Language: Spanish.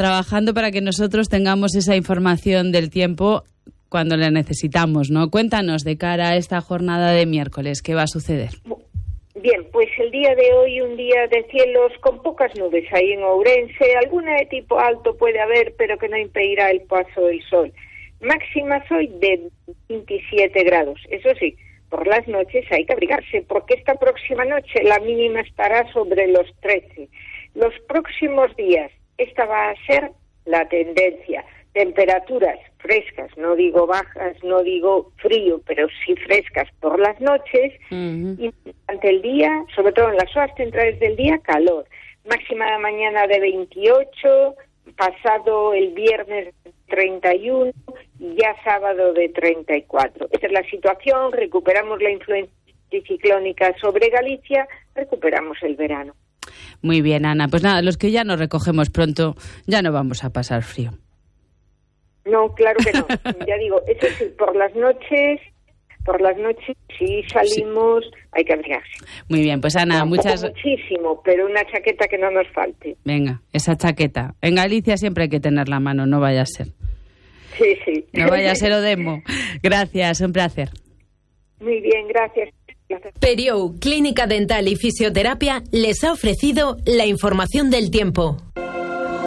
trabajando para que nosotros tengamos esa información del tiempo cuando la necesitamos, ¿no? Cuéntanos de cara a esta jornada de miércoles, ¿qué va a suceder? Bien, pues el día de hoy, un día de cielos con pocas nubes ahí en Ourense, alguna de tipo alto puede haber, pero que no impedirá el paso del sol. Máximas hoy de 27 grados, eso sí, por las noches hay que abrigarse, porque esta próxima noche la mínima estará sobre los 13. Los próximos días, esta va a ser la tendencia. Temperaturas frescas, no digo bajas, no digo frío, pero sí frescas por las noches, y durante el día, sobre todo en las horas centrales del día, calor. Máxima de mañana de 28, pasado el viernes 31 y ya sábado de 34. Esta es la situación, recuperamos la influencia anticiclónica sobre Galicia, recuperamos el verano. Muy bien, Ana. Pues nada, los que ya nos recogemos pronto, ya no vamos a pasar frío. No, claro que no. Ya digo, eso sí, por las noches si salimos hay que abrigarse. Muy bien, pues Ana, tampoco muchísimo, pero una chaqueta que no nos falte. Venga, esa chaqueta. En Galicia siempre hay que tenerla a mano, no vaya a ser. Sí, sí. No vaya a ser Odemo. Gracias, un placer. Muy bien, gracias. Periou, Clínica Dental y Fisioterapia, les ha ofrecido la información del tiempo.